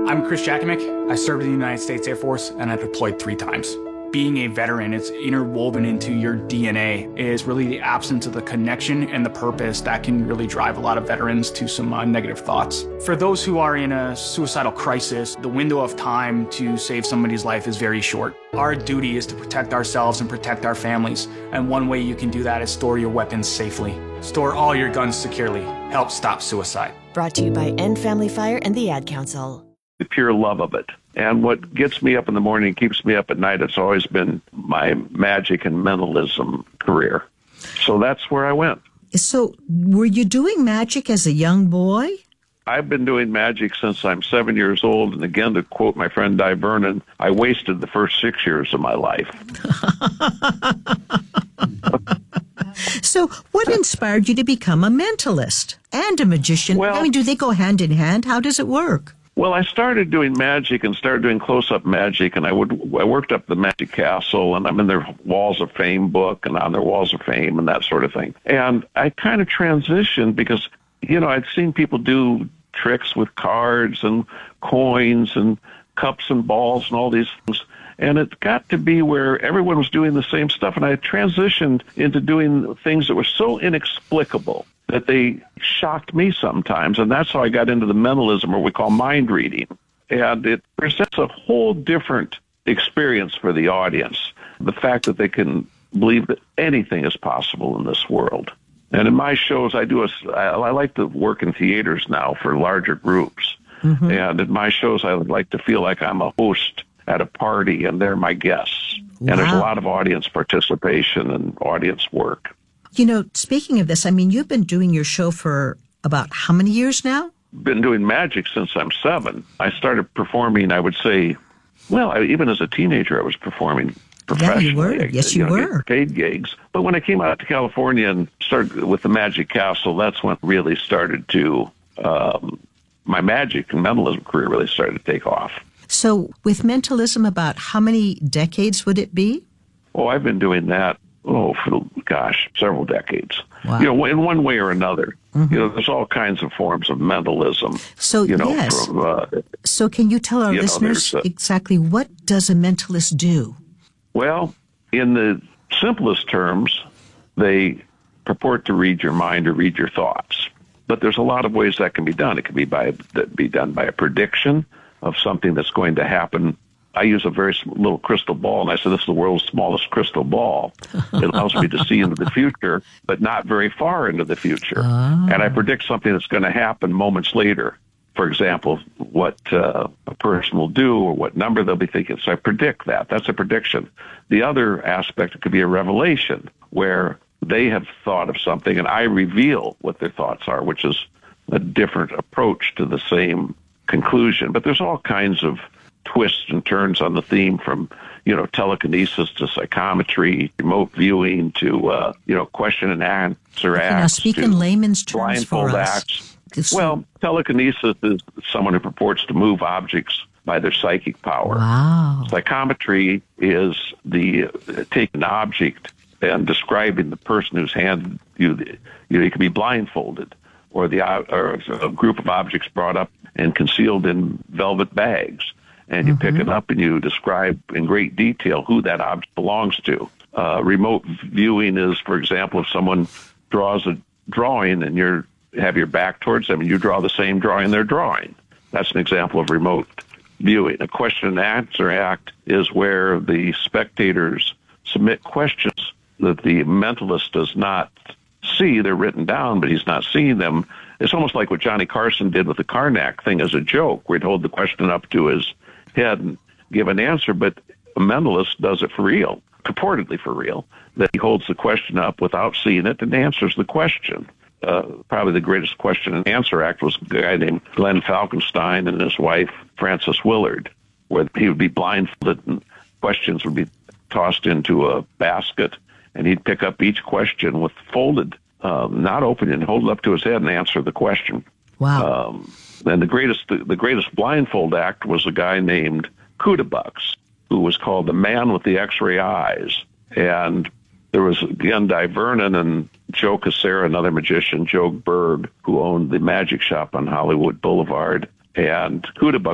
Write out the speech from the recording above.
I'm Chris Jakimick. I served in the United States Air Force and I deployed 3 times. Being a veteran, it's interwoven into your DNA, is really the absence of the connection and the purpose that can really drive a lot of veterans to some negative thoughts. For those who are in a suicidal crisis, the window of time to save somebody's life is very short. Our duty is to protect ourselves and protect our families, and one way you can do that is store your weapons safely. Store all your guns securely. Help stop suicide. Brought to you by End Family Fire and the Ad Council. The pure love of it. And what gets me up in the morning and keeps me up at night, it's always been my magic and mentalism career. So that's where I went. So were you doing magic as a young boy? I've been doing magic since I'm 7 years old. And again, to quote my friend Di Vernon, I wasted the first 6 years of my life. So what inspired you to become a mentalist and a magician? Well, I mean, do they go hand in hand? How does it work? Well, I started doing magic and started doing close-up magic, and I worked up the Magic Castle, and I'm in their Walls of Fame book and on their Walls of Fame and that sort of thing. And I kind of transitioned because, I'd seen people do tricks with cards and coins and cups and balls and all these things. And it got to be where everyone was doing the same stuff, and I transitioned into doing things that were so inexplicable that they shocked me sometimes, and that's how I got into the mentalism, or we call mind reading. And it presents a whole different experience for the audience, the fact that they can believe that anything is possible in this world. And in my shows, I like to work in theaters now for larger groups. Mm-hmm. And in my shows, I would like to feel like I'm a host at a party, and they're my guests. Wow. And there's a lot of audience participation and audience work. Speaking of this, I mean, you've been doing your show for about how many years now? Been doing magic since I'm 7. I started performing, I would say, even as a teenager, I was performing professionally. Yeah, you were. Yes, you were. Paid gigs. But when I came out to California and started with the Magic Castle, that's when really started to, my magic and mentalism career really started to take off. So with mentalism, about how many decades would it be? Oh, I've been doing that. Several decades. Wow. In one way or another. Mm-hmm. There's all kinds of forms of mentalism. So, yes. So can you tell our listeners exactly what does a mentalist do? Well, in the simplest terms, they purport to read your mind or read your thoughts. But there's a lot of ways that can be done. It can be done by a prediction of something that's going to happen. I use a very little crystal ball, and I said, this is the world's smallest crystal ball. It allows me to see into the future, but not very far into the future. Oh. And I predict something that's going to happen moments later. For example, what a person will do or what number they'll be thinking. So I predict that. That's a prediction. The other aspect could be a revelation, where they have thought of something, and I reveal what their thoughts are, which is a different approach to the same conclusion. But there's all kinds of twists and turns on the theme, from telekinesis to psychometry, remote viewing to question and answer acts. Now speak in layman's terms for us. Acts. Well, telekinesis is someone who purports to move objects by their psychic power. Wow. Psychometry is the taking an object and describing the person whose hand you can be blindfolded, or a group of objects brought up and concealed in velvet bags. And you pick it up and you describe in great detail who that object belongs to. Remote viewing is, for example, if someone draws a drawing and you have your back towards them and you draw the same drawing they're drawing. That's an example of remote viewing. A question and answer act is where the spectators submit questions that the mentalist does not see. They're written down, but he's not seeing them. It's almost like what Johnny Carson did with the Karnak thing as a joke, where he'd hold the question up to his head and give an answer, but a mentalist does it for real, purportedly for real, that he holds the question up without seeing it and answers the question. Probably the greatest question and answer act was a guy named Glenn Falkenstein and his wife, Frances Willard, where he would be blindfolded and questions would be tossed into a basket, and he'd pick up each question with folded, not open, and hold it up to his head and answer the question. Wow. And the greatest blindfold act was a guy named Kudabux, who was called the man with the X-ray eyes. And there was, again, Di Vernon and Joe Cassara, another magician, Joe Berg, who owned the magic shop on Hollywood Boulevard. And Kudabux